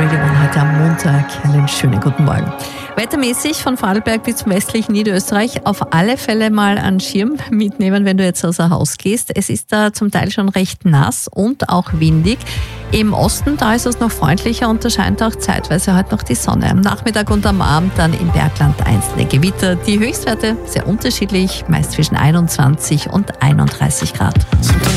Radio One heute am Montag. Einen schönen guten Morgen. Wettermäßig von Vorarlberg bis zum westlichen Niederösterreich auf alle Fälle mal einen Schirm mitnehmen, wenn du jetzt außer Haus gehst. Es ist da zum Teil schon recht nass und auch windig. Im Osten, da ist es noch freundlicher und da scheint auch zeitweise heute noch die Sonne. Am Nachmittag und am Abend dann im Bergland einzelne Gewitter. Die Höchstwerte sehr unterschiedlich, meist zwischen 21 und 31 Grad.